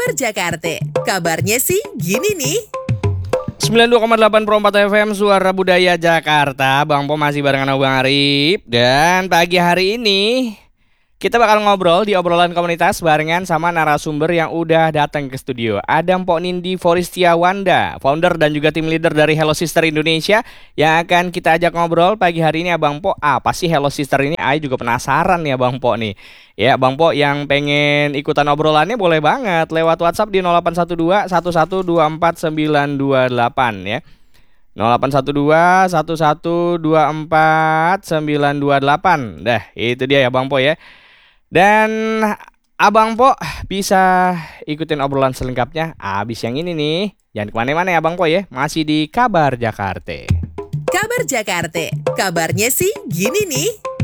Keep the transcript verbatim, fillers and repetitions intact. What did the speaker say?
Kabar Jakarta, kabarnya sih gini nih. sembilan puluh dua koma delapan Pro empat F M Suara Budaya Jakarta. Bang Po masih barengan sama Bang Arif. Dan pagi hari ini kita bakal ngobrol di obrolan komunitas barengan sama narasumber yang udah datang ke studio. Ada Mpok Nindi Foristiawanda, founder dan juga tim leader dari Hello Sister Indonesia, yang akan kita ajak ngobrol pagi hari ini. Abang Po, apa sih Hello Sister ini? Saya juga penasaran nih Abang Po nih. Ya Bang Po, yang pengen ikutan obrolannya boleh banget lewat WhatsApp di nol delapan satu dua satu satu dua empat sembilan dua delapan ya. nol delapan satu dua satu satu dua empat sembilan dua delapan. Dah, itu dia ya Bang Po ya. Dan Abang Po bisa ikutin obrolan selengkapnya abis yang ini nih. Jangan kemana-mana ya Abang Po ya. Masih di Kabar Jakarta. Kabar Jakarta, kabarnya sih gini nih.